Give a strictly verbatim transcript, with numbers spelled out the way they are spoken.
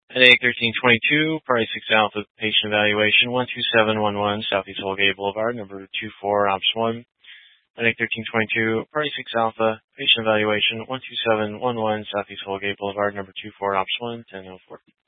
Headache thirteen twenty-two, Party six Alpha, patient evaluation one two seven one one, Southeast Holgate Boulevard, number two four, option one. Headache thirteen twenty-two, Party six Alpha, patient evaluation one two seven one one, Southeast Holgate Boulevard, number two four, option one, ten oh four.